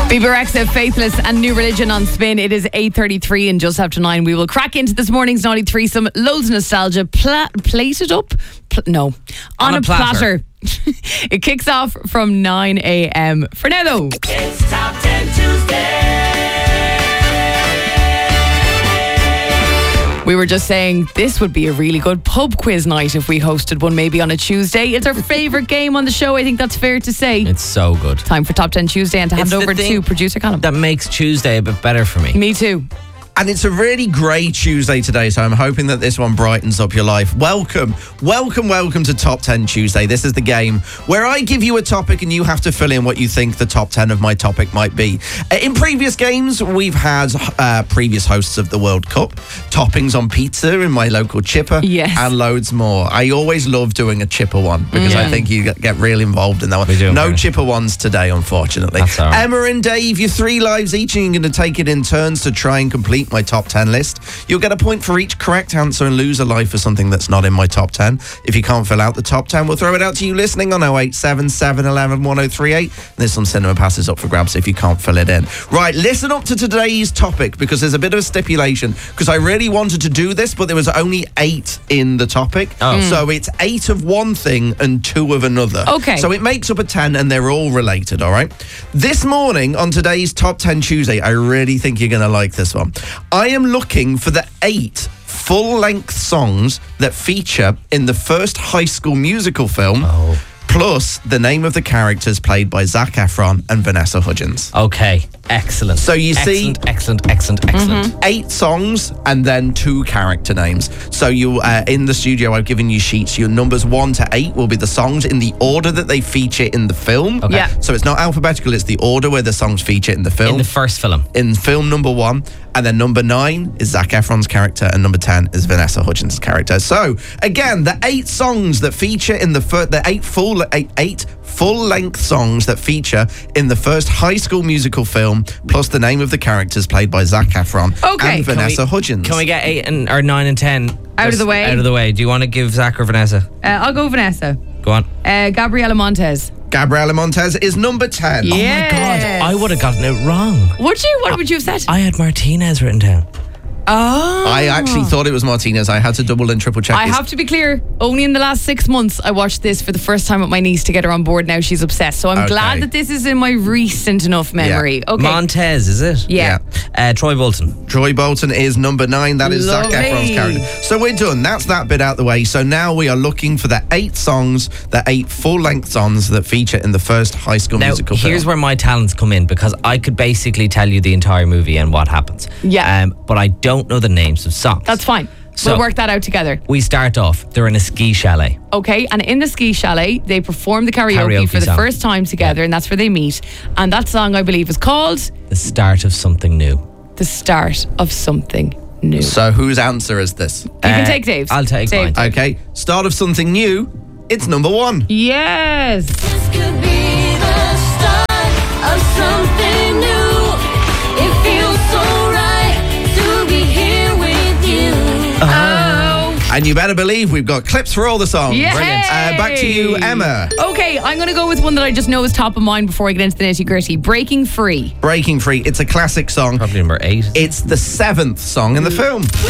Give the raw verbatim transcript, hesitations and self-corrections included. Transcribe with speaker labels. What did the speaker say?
Speaker 1: Bebe Rexha, Faithless and New Religion on Spin. It is eight thirty-three and just after nine. We will crack into this morning's Naughty Threesome. Loads of nostalgia. Pla- plated up? Pl- no. On, on a, a platter. platter. It kicks off from nine a.m. For now though.
Speaker 2: It's Top ten Tuesday.
Speaker 1: We were just saying this would be a really good pub quiz night if we hosted one maybe on a Tuesday. It's our favourite game on the show. I think that's fair to say.
Speaker 3: It's so good.
Speaker 1: Time for Top ten Tuesday and to hand
Speaker 3: It's the
Speaker 1: over
Speaker 3: thing
Speaker 1: to producer Callum.
Speaker 3: That makes Tuesday a bit better for me.
Speaker 1: Me too.
Speaker 4: And it's a really grey Tuesday today, so I'm hoping that this one brightens up your life. Welcome, welcome, welcome to Top ten Tuesday. This is the game where I give you a topic and you have to fill in what you think the top ten of my topic might be. Uh, in previous games, we've had uh, previous hosts of the World Cup, toppings on pizza in my local chipper,
Speaker 1: yes,
Speaker 4: and loads more. I always love doing a chipper one because
Speaker 1: yeah.
Speaker 4: I think you get, get really involved in that one.
Speaker 3: We do,
Speaker 4: no
Speaker 3: right.
Speaker 4: chipper ones today, unfortunately.
Speaker 3: That's all right.
Speaker 4: Emma and Dave, you're three lives each and you're going to take it in turns to try and complete my top ten list. You'll get a point for each correct answer and lose a life for something that's not in my top ten. If you can't fill out the top ten, we'll throw it out to you listening on oh eight seven seven one one one oh three eight. There's some cinema passes up for grabs if you can't fill it in. Right, listen up to today's topic because there's a bit of a stipulation because I really wanted to do this, but there was only eight in the topic.
Speaker 3: Oh.
Speaker 4: So it's eight of one thing and two of another.
Speaker 1: Okay.
Speaker 4: So it makes up a ten and they're all related, all right? This morning on today's Top ten Tuesday, I really think you're going to like this one. I am looking for the eight full-length songs that feature in the first High School Musical film,
Speaker 3: Oh.
Speaker 4: plus the name of the characters played by Zac Efron and Vanessa Hudgens.
Speaker 3: Okay, excellent.
Speaker 4: So you see-
Speaker 3: Excellent, excellent, excellent, excellent.
Speaker 4: Eight songs and then two character names. So you, uh, in the studio, I've given you sheets. Your numbers one to eight will be the songs in the order that they feature in the film.
Speaker 3: Okay.
Speaker 1: Yeah.
Speaker 4: So it's not alphabetical, it's the order where the songs feature in the film.
Speaker 3: In the first film.
Speaker 4: in film number one, and then number nine is Zac Efron's character, and number ten is Vanessa Hudgens' character. So again, the eight songs that feature in the fir- the eight full eight, eight full-length songs that feature in the first High School Musical film, plus the name of the characters played by Zac Efron
Speaker 1: Okay.
Speaker 4: and
Speaker 1: Can
Speaker 4: Vanessa
Speaker 3: we-
Speaker 4: Hudgens.
Speaker 3: Can we get eight and or nine and ten
Speaker 1: Out of
Speaker 3: just
Speaker 1: the way?
Speaker 3: Out of the way. Do you want to give Zach or Vanessa?
Speaker 1: Uh, I'll go Vanessa.
Speaker 3: Go on.
Speaker 1: Uh, Gabriela Montez.
Speaker 4: Gabriela Montez is number ten.
Speaker 1: Yeah.
Speaker 3: Oh my God, I would have gotten it wrong.
Speaker 1: Would you? What would you have said?
Speaker 3: I had Martinez written down.
Speaker 1: Oh.
Speaker 4: I actually thought it was Martinez. I had to double and triple check
Speaker 1: I
Speaker 4: this.
Speaker 1: have to be clear, only in the last six months I watched this for the first time with my niece to get her on board. Now she's obsessed. So I'm
Speaker 4: Okay.
Speaker 1: glad that this is in my recent enough memory. Okay.
Speaker 3: Montez, is it?
Speaker 1: yeah.
Speaker 3: Uh, Troy Bolton.
Speaker 4: Troy Bolton is number nine. That is Zac
Speaker 1: Lovely.
Speaker 4: Efron's character. So we're done. That's that bit out the way. So now we are looking for the eight songs, the eight full-length songs that feature in the first High School
Speaker 3: Now,
Speaker 4: Musical
Speaker 3: here's
Speaker 4: film.
Speaker 3: where my talents come in because I could basically tell you the entire movie and what happens.
Speaker 1: Yeah.
Speaker 3: Um, but I don't know the names of songs.
Speaker 1: That's fine.
Speaker 3: So-
Speaker 1: we'll work that out together.
Speaker 3: We start off, they're in a ski chalet.
Speaker 1: Okay, and in the ski chalet, they perform the karaoke,
Speaker 3: Karaoke
Speaker 1: for the
Speaker 3: song.
Speaker 1: first time together, and that's where they meet. And that song, I believe, is called
Speaker 3: The start of something new.
Speaker 1: The Start of Something New.
Speaker 4: So whose answer is this?
Speaker 1: You can
Speaker 3: Uh,
Speaker 1: take Dave's.
Speaker 3: I'll take
Speaker 1: Dave.
Speaker 3: mine.
Speaker 4: Okay, start of something new. It's number one.
Speaker 1: Yes.
Speaker 2: This could be the start of something new. It feels so right to be here with you.
Speaker 1: Oh.
Speaker 4: And you better believe we've got clips for all the songs.
Speaker 1: Yay!
Speaker 4: Brilliant. Uh, back to you, Emma.
Speaker 1: Okay, I'm going to go with one that I just know is top of mind before I get into the nitty gritty. Breaking Free.
Speaker 4: Breaking Free. It's a classic song.
Speaker 3: Probably number eight.
Speaker 4: It's the seventh song in the film.